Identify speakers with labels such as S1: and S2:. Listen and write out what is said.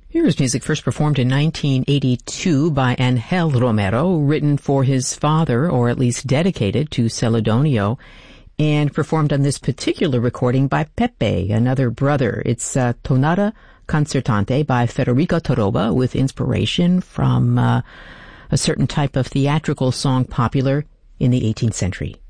S1: Here's music first performed in 1982 by Angel Romero, written for his father, or at least dedicated to Celedonio, and performed on this particular recording by Pepe, another brother. It's Tonada Concertante by Federico Toroba, with inspiration from a certain type of theatrical song popular in the 18th century.